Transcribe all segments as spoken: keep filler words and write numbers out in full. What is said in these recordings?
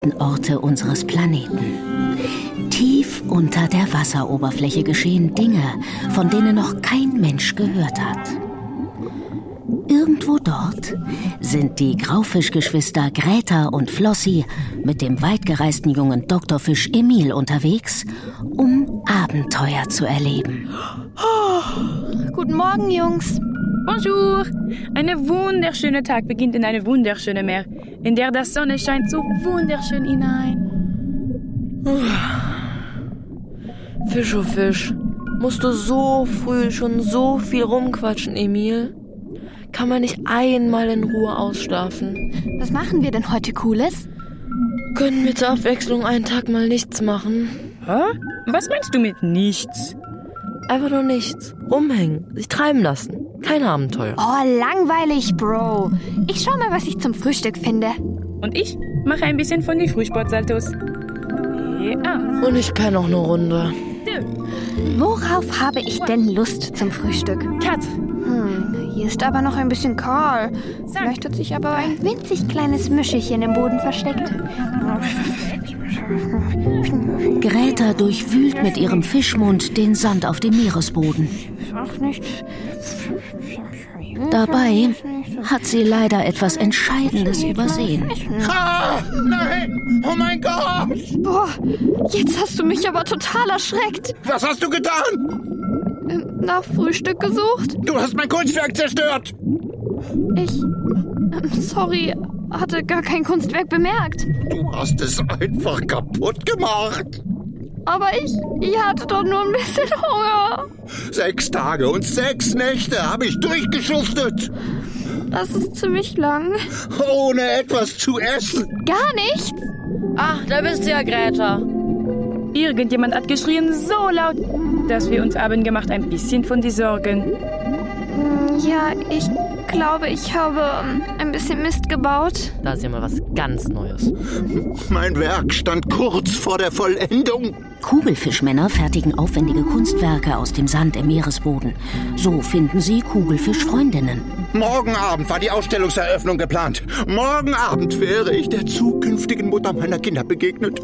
Orte unseres Planeten. Tief unter der Wasseroberfläche geschehen Dinge, von denen noch kein Mensch gehört hat. Irgendwo dort sind die Graufischgeschwister Greta und Flossi mit dem weitgereisten jungen Doktorfisch Emil unterwegs, um Abenteuer zu erleben. Oh, guten Morgen, Jungs. Bonjour. Ein wunderschöner Tag beginnt in eine wunderschöne Meer, in der das Sonne scheint so wunderschön hinein. Fisch oh Fisch, musst du so früh schon so viel rumquatschen, Emil? Kann man nicht einmal in Ruhe ausschlafen? Was machen wir denn heute Cooles? Können wir zur Abwechslung einen Tag mal nichts machen? Hä? Was meinst du mit nichts? Einfach nur nichts. Rumhängen, sich treiben lassen. Kein Abenteuer. Oh, langweilig, Bro. Ich schau mal, was ich zum Frühstück finde. Und ich mache ein bisschen von die Frühsportsaltos. Ja. Und ich penne noch eine Runde. Worauf habe ich denn Lust zum Frühstück? Kat. Hm, hier ist aber noch ein bisschen kahl. Vielleicht hat sich aber ein winzig kleines Müschelchen im Boden versteckt. Greta durchwühlt mit ihrem Fischmund den Sand auf dem Meeresboden. Dabei hat sie leider etwas Entscheidendes übersehen. Ah, nein! Oh mein Gott! Boah, jetzt hast du mich aber total erschreckt. Was hast du getan? Nach Frühstück gesucht? Du hast mein Kunstwerk zerstört! Ich... Sorry, hatte gar kein Kunstwerk bemerkt. Du hast es einfach kaputt gemacht. Aber ich, ich hatte doch nur ein bisschen Hunger. Sechs Tage und sechs Nächte habe ich durchgeschuftet. Das ist ziemlich lang. Ohne etwas zu essen. Gar nichts? Ach, da bist du ja, Greta. Irgendjemand hat geschrien so laut, dass wir uns haben gemacht ein bisschen von die Sorgen. Ja, ich glaube, ich habe ein bisschen Mist gebaut. Da ist ja mal was ganz Neues. Mein Werk stand kurz vor der Vollendung. Kugelfischmänner fertigen aufwendige Kunstwerke aus dem Sand im Meeresboden. So finden sie Kugelfischfreundinnen. Morgen Abend war die Ausstellungseröffnung geplant. Morgen Abend wäre ich der zukünftigen Mutter meiner Kinder begegnet.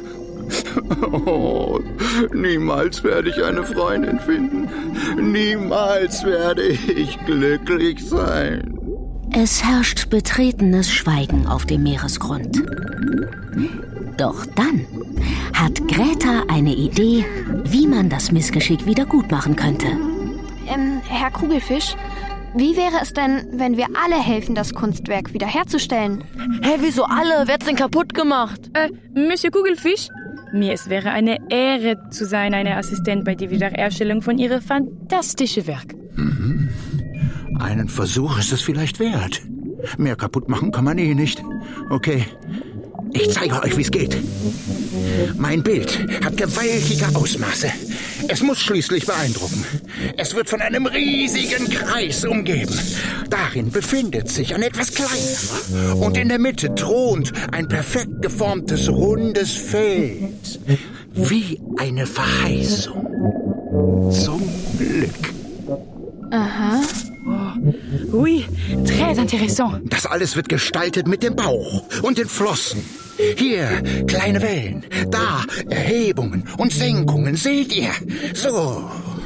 Oh, niemals werde ich eine Freundin finden. Niemals werde ich glücklich sein. Es herrscht betretenes Schweigen auf dem Meeresgrund. Doch dann hat Greta eine Idee, wie man das Missgeschick wieder gut machen könnte. Ähm, Herr Kugelfisch, wie wäre es denn, wenn wir alle helfen, das Kunstwerk wiederherzustellen? Hä, hey, wieso alle? Wer hat's denn kaputt gemacht? Äh, Monsieur Kugelfisch? Mir es wäre eine Ehre zu sein, eine Assistent bei der Wiederherstellung von Ihrem fantastischen Werk. Mhm. Einen Versuch ist es vielleicht wert. Mehr kaputt machen kann man eh nicht. Okay, ich zeige euch, wie es geht. Mein Bild hat gewaltige Ausmaße. Es muss schließlich beeindrucken. Es wird von einem riesigen Kreis umgeben. Darin befindet sich ein etwas kleinerer. Und in der Mitte thront ein perfekt geformtes, rundes Feld. Wie eine Verheißung. Zum Glück. Aha. Oh. Oui, très intéressant. Das alles wird gestaltet mit dem Bauch und den Flossen. Hier kleine Wellen, da Erhebungen und Senkungen, seht ihr? So.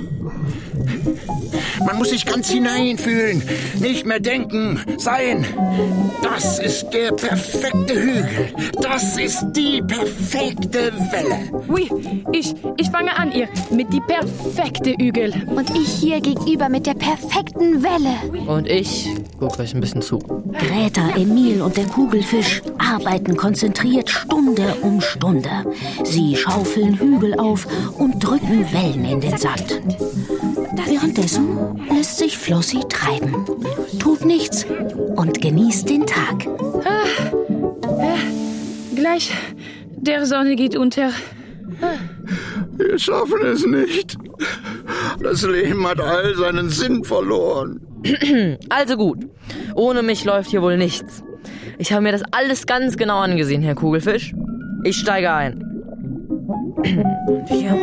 Man muss sich ganz hineinfühlen, nicht mehr denken, sein. Das ist der perfekte Hügel. Das ist die perfekte Welle. Oui, ich, ich fange an, ihr, mit die perfekte Hügel. Und ich hier gegenüber mit der perfekten Welle. Und ich gucke euch ein bisschen zu. Greta, Emil und der Kugelfisch arbeiten konzentriert Stunde um Stunde. Sie schaufeln Hügel auf und drücken Wellen in den Sand. Währenddessen lässt sich Flossi treiben, tut nichts und genießt den Tag. Ah, äh, gleich, der Sonne geht unter. Wir schaffen es nicht. Das Leben hat all seinen Sinn verloren. Also gut, ohne mich läuft hier wohl nichts. Ich habe mir das alles ganz genau angesehen, Herr Kugelfisch. Ich steige ein. Hier.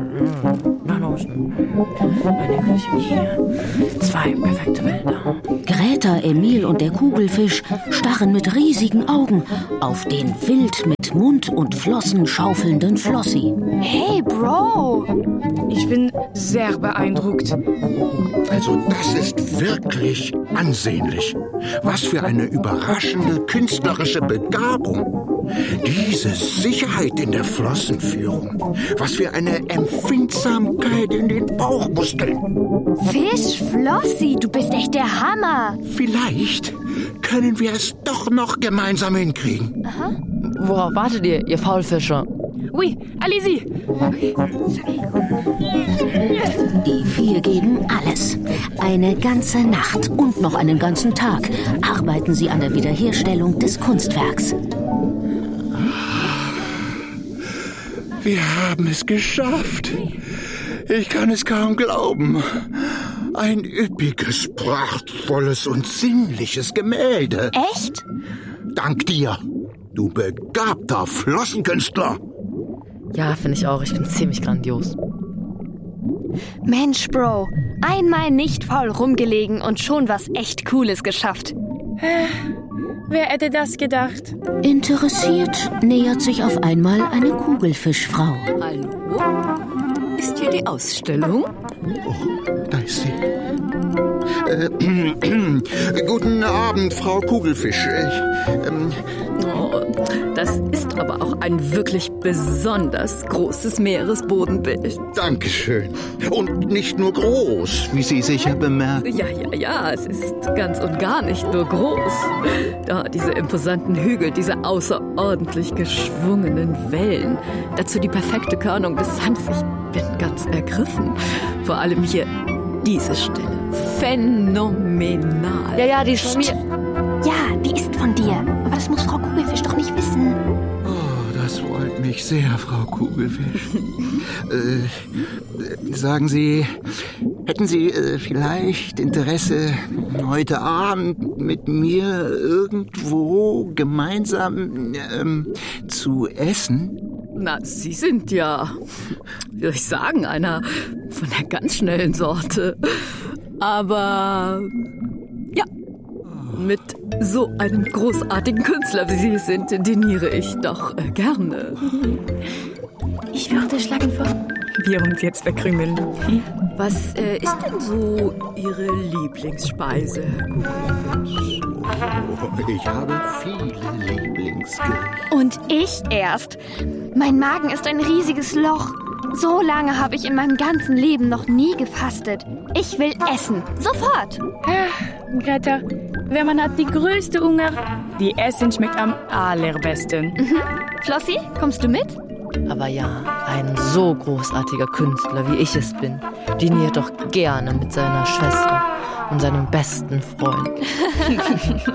Nach außen. Eine Küche hier. Zwei perfekte Wälder. Greta, Emil und der Kugelfisch starren mit riesigen Augen auf den wild mit Mund und Flossen schaufelnden Flossi. Hey, Bro! Ich bin sehr beeindruckt. Also das ist wirklich ansehnlich. Was für eine überraschende künstlerische Begabung. Diese Sicherheit in der Flossenführung. Was für eine Empfindsamkeit in den Bauchmuskeln. Fisch, Flossi, du bist echt der Hammer. Vielleicht können wir es doch noch gemeinsam hinkriegen. Aha. Worauf wartet ihr, ihr Faulfischer? Oui, allez-y. Die vier geben alles. Eine ganze Nacht und noch einen ganzen Tag arbeiten sie an der Wiederherstellung des Kunstwerks. Wir haben es geschafft. Ich kann es kaum glauben. Ein üppiges, prachtvolles und sinnliches Gemälde. Echt? Dank dir, du begabter Flossenkünstler. Ja, finde ich auch. Ich bin ziemlich grandios. Mensch, Bro, einmal nicht faul rumgelegen und schon was echt Cooles geschafft. Wer hätte das gedacht? Interessiert nähert sich auf einmal eine Kugelfischfrau. Hallo? Ist hier die Ausstellung? Oh, da ist sie. Äh, guten Abend, Frau Kugelfisch. Ich, ähm, Oh, das ist aber auch ein wirklich besonders großes Meeresbodenbild. Dankeschön. Und nicht nur groß, wie Sie sicher bemerken. Ja, ja, ja, es ist ganz und gar nicht nur groß. Da diese imposanten Hügel, diese außerordentlich geschwungenen Wellen. Dazu die perfekte Körnung des Sands. Ich bin ganz ergriffen. Vor allem hier diese Stelle. Phänomenal. Ja, ja, die ist von mir. Ja, die ist von dir. Aber das muss Frau Kugelfisch doch nicht wissen. Oh, das freut mich sehr, Frau Kugelfisch. äh, sagen Sie, hätten Sie äh, vielleicht Interesse, heute Abend mit mir irgendwo gemeinsam ähm, zu essen? Na, Sie sind ja, wie soll ich sagen, einer von der ganz schnellen Sorte. Aber ja, mit so einem großartigen Künstler, wie Sie sind, diniere ich doch äh, gerne. Ich würde schlagen vor, wir uns jetzt verkrümeln. Was äh, ist denn so Ihre Lieblingsspeise, Kugelfisch? Oh, ich habe viele Lieblingsgerichte. Und ich erst. Mein Magen ist ein riesiges Loch. So lange habe ich in meinem ganzen Leben noch nie gefastet. Ich will essen. Sofort. Ah, Greta, wenn man hat die größte Hunger, die Essen schmeckt am allerbesten. Mhm. Flossi, kommst du mit? Aber ja, ein so großartiger Künstler, wie ich es bin, diniert doch gerne mit seiner Schwester und seinem besten Freund.